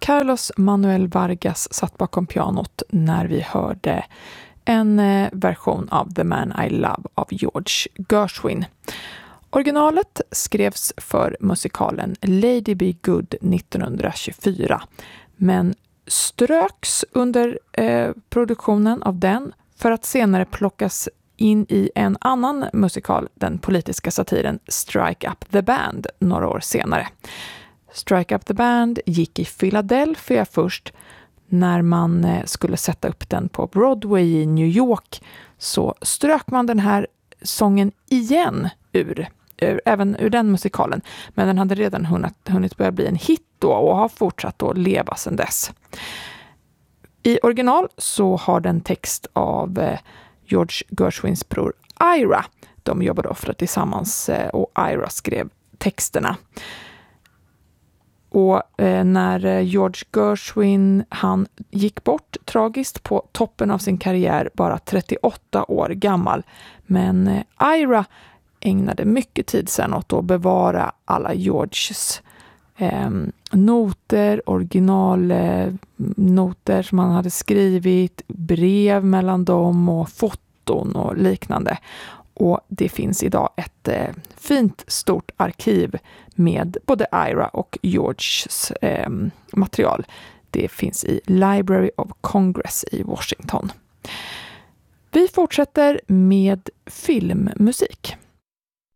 Carlos Manuel Vargas satt bakom pianot när vi hörde en version av The Man I Love av George Gershwin. Originalet skrevs för musikalen Lady Be Good 1924, men ströks under produktionen av den för att senare plockas in i en annan musikal, den politiska satiren Strike Up the Band, några år senare. Strike Up the Band gick i Philadelphia först. När man skulle sätta upp den på Broadway i New York så strök man den här sången igen även ur den musikalen. Men den hade redan hunnit börja bli en hit då och har fortsatt att leva sedan dess. I original så har den text av George Gershwins bror Ira. De jobbade ofta tillsammans och Ira skrev texterna. Och när George Gershwin han gick bort tragiskt på toppen av sin karriär, bara 38 år gammal. Men Ira ägnade mycket tid sedan åt att bevara alla Georges noter, originalnoter som han hade skrivit, brev mellan dem och foton och liknande. Och det finns idag ett fint stort arkiv med både Ira och Georges material. Det finns i Library of Congress i Washington. Vi fortsätter med filmmusik.